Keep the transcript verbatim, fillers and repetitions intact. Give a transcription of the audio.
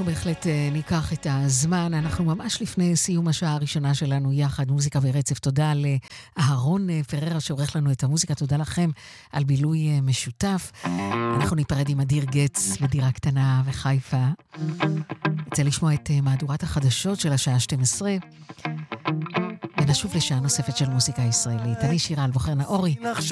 אנחנו בהחלט ניקח את הזמן, אנחנו ממש לפני סיום השעה הראשונה שלנו יחד, מוזיקה ורצף. תודה לאהרון פררה שעורך לנו את המוזיקה, תודה לכם על בילוי משותף. אנחנו ניפרד עם אדיר גץ בדירה קטנה וחיפה. רוצה לשמוע את מהדורת החדשות של השעה שתים עשרה, ונשוב לשעה נוספת של מוזיקה ישראלית. אני שירה אלבוחר נאורי,